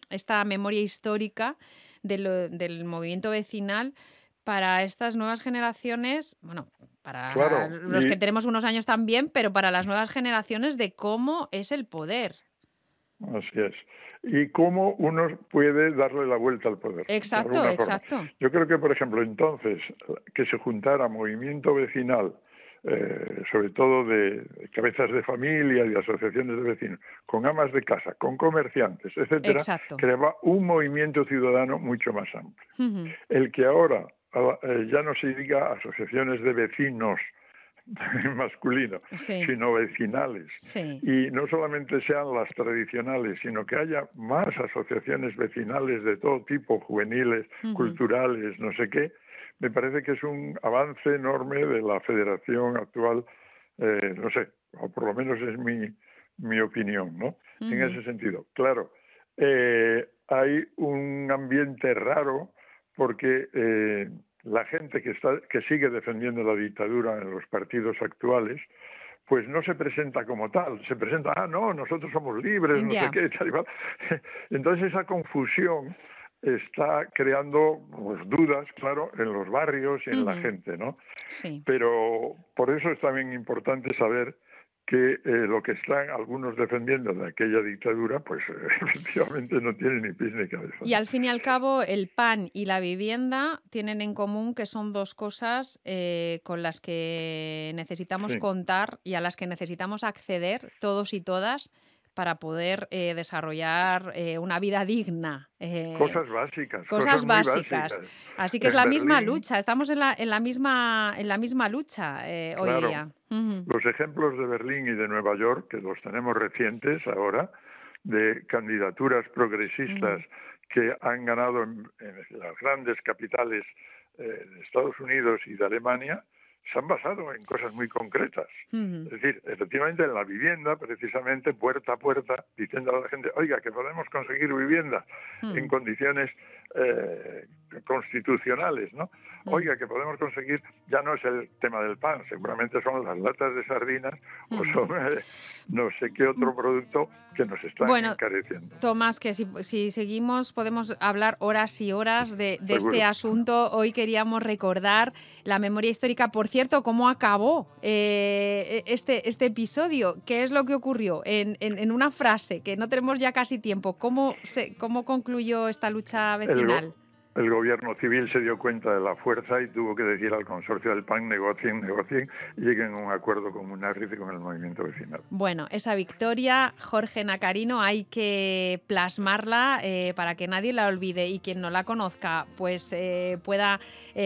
esta memoria histórica del movimiento vecinal para estas nuevas generaciones, bueno, para Claro, los que tenemos unos años también, pero para las nuevas generaciones de cómo es el poder. así es. Y cómo uno puede darle la vuelta al poder, de Exacto, alguna forma. exacto. Yo creo que, por ejemplo, entonces, que se juntara movimiento vecinal, sobre todo de cabezas de familia y de asociaciones de vecinos, con amas de casa, con comerciantes, etcétera, Exacto. creaba un movimiento ciudadano mucho más amplio. Ujú. El que ahora ya no se diga asociaciones de vecinos masculino, Sí, sino vecinales. sí. Y no solamente sean las tradicionales, sino que haya más asociaciones vecinales de todo tipo, juveniles, Ujú. culturales, no sé qué, me parece que es un avance enorme de la federación actual, no sé, o por lo menos es mi opinión, ¿no? En Ujú. ese sentido. Claro, hay un ambiente raro porque la gente que sigue defendiendo la dictadura en los partidos actuales, pues no se presenta como tal, se presenta, no, nosotros somos libres, no sé Ya. qué, tal y cual. Entonces esa confusión está creando pues, dudas, claro, en los barrios y en la Ujú. gente, ¿no? Sí. Pero por eso es también importante saber que lo que están algunos defendiendo de aquella dictadura, pues efectivamente no tiene ni pies ni cabeza, Y ¿no? al fin y al cabo, el pan y la vivienda tienen en común que son dos cosas con las que necesitamos Sí, contar y a las que necesitamos acceder todos y todas para poder desarrollar una vida digna. cosas Cosas muy básicas. básicas. Así que es En la misma Berlín, lucha, estamos en la misma lucha hoy claro, día. Ujú, los ejemplos de Berlín y de Nueva York, que los tenemos recientes ahora, de candidaturas progresistas ujú, que han ganado en las grandes capitales de Estados Unidos y de Alemania, se han basado en cosas muy concretas. ujú, Es decir, efectivamente en la vivienda, precisamente puerta a puerta, diciendo a la gente, oiga, que podemos conseguir vivienda en ujú, condiciones constitucionales, ¿no? ujú, Oiga, que podemos conseguir, ya no es el tema del pan, seguramente son las latas de sardinas o ujú. son no sé qué otro producto que nos están Bueno, encareciendo. Tomás, que si seguimos podemos hablar horas y horas de este Seguro. asunto. Hoy queríamos recordar la memoria histórica. Por cierto, ¿cómo acabó este episodio? ¿Qué es lo que ocurrió? En una frase, que no tenemos ya casi tiempo. ¿Cómo concluyó esta lucha El, vecinal? go- el gobierno civil se dio cuenta de la fuerza y tuvo que decir al consorcio del PAN, negocien, negocien, y lleguen a un acuerdo con UNARRIF y con el movimiento vecinal. Bueno, esa victoria, Jorge Nacarino, hay que plasmarla para que nadie la olvide y quien no la conozca, pues pueda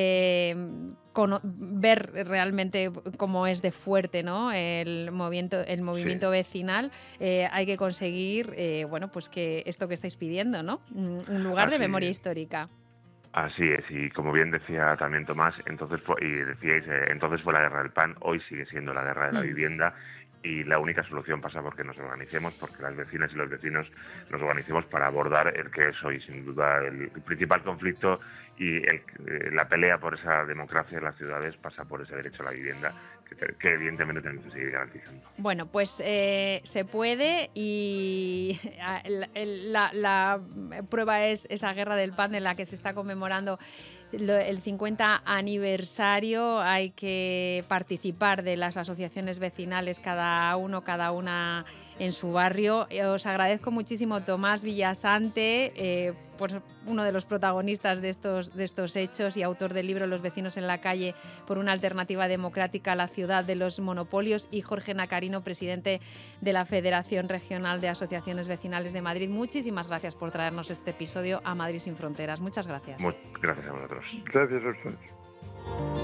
ver realmente cómo es de fuerte, ¿no? Sí, El movimiento vecinal. Hay que conseguir, bueno, pues que esto que estáis pidiendo, ¿no? Un lugar de Así memoria es. histórica. Así es, y como bien decía también Tomás, entonces fue la guerra del pan, hoy sigue siendo la guerra de la Mm. vivienda y la única solución pasa porque nos organicemos, porque las vecinas y los vecinos nos organicemos para abordar el que es hoy sin duda el principal conflicto y la pelea por esa democracia en las ciudades pasa por ese derecho a la vivienda que evidentemente tenemos que seguir garantizando. Bueno, pues se puede y la prueba es esa guerra del pan de la que se está conmemorando el 50 aniversario. Hay que participar de las asociaciones vecinales, cada uno, cada una en su barrio. Os agradezco muchísimo, Tomás Villasante, pues uno de los protagonistas de estos hechos y autor del libro Los vecinos en la calle por una alternativa democrática a la ciudad de los monopolios, y Jorge Nacarino, presidente de la Federación Regional de Asociaciones Vecinales de Madrid. Muchísimas gracias por traernos este episodio a Madrid sin Fronteras. Muchas gracias. Gracias a vosotros. gracias a ustedes.